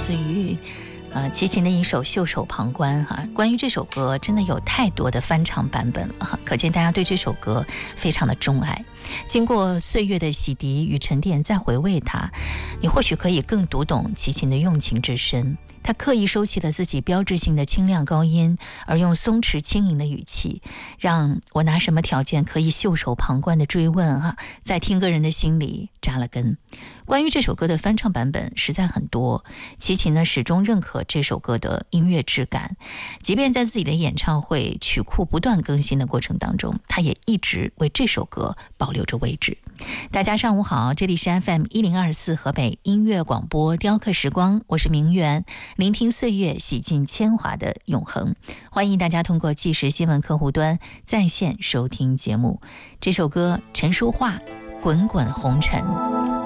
自于齐秦的一首《袖手旁观》哈。关于这首歌，真的有太多的翻唱版本了哈，可见大家对这首歌非常的钟爱。经过岁月的洗涤与沉淀，再回味它，你或许可以更读懂齐秦的用情之深。他刻意收起了自己标志性的清亮高音，而用松弛轻盈的语气，让我拿什么条件可以袖手旁观的追问啊，在听歌人的心里扎了根。关于这首歌的翻唱版本实在很多，齐秦呢始终认可这首歌的音乐质感，即便在自己的演唱会曲库不断更新的过程当中，他也一直为这首歌保留着位置。大家上午好，这里是 FM1024 河北音乐广播雕刻时光，我是明媛，聆听岁月，洗尽铅华的永恒。欢迎大家通过即时新闻客户端在线收听节目。这首歌陈淑桦《滚滚红尘》。